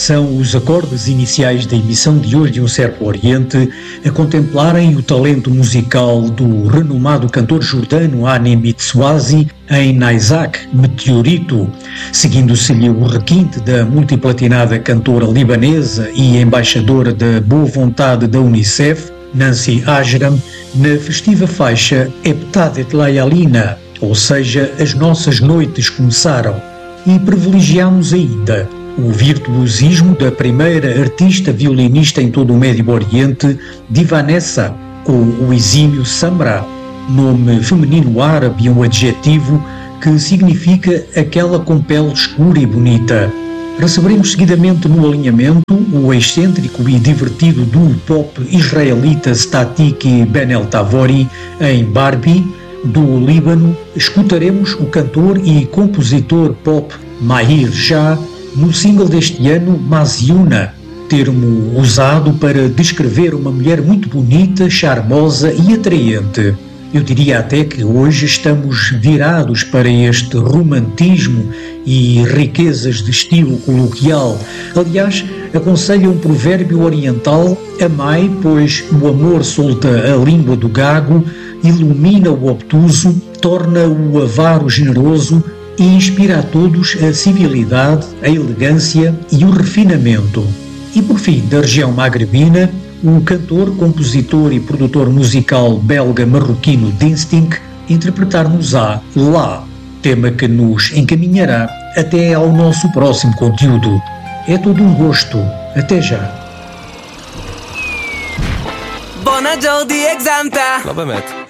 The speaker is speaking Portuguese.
São os acordes iniciais da emissão de hoje de Um Certo Oriente a contemplarem o talento musical do renomado cantor jordano Hani Mitswazi em Naisak, Meteorito, seguindo-se-lhe o requinte da multiplatinada cantora libanesa e embaixadora da boa vontade da Unicef, Nancy Ajram, na festiva faixa Eptadet Layalina, ou seja, As Nossas Noites Começaram, e privilegiamos ainda o virtuosismo da primeira artista violinista em todo o Médio Oriente, Divanessa, com o exímio Samra, nome feminino árabe e um adjetivo que significa aquela com pele escura e bonita. Receberemos seguidamente no alinhamento o excêntrico e divertido duo pop israelita Statik e Ben El Tavori em Barbie. Do Líbano, escutaremos o cantor e compositor pop Mahir Shah no single deste ano Maziuna, termo usado para descrever uma mulher muito bonita, charmosa e atraente. Eu diria até que hoje estamos virados para este romantismo e riquezas de estilo coloquial. Aliás, aconselha um provérbio oriental: amai, pois o amor solta a língua do gago, ilumina o obtuso, torna o avaro generoso e inspira a todos a civilidade, a elegância e o refinamento. E por fim, da região magrebina, o cantor, compositor e produtor musical belga-marroquino Dinstink interpretar-nos-á Lá, tema que nos encaminhará até ao nosso próximo conteúdo. É todo um gosto. Até já. בוא נג'ור די אקזמת לא באמת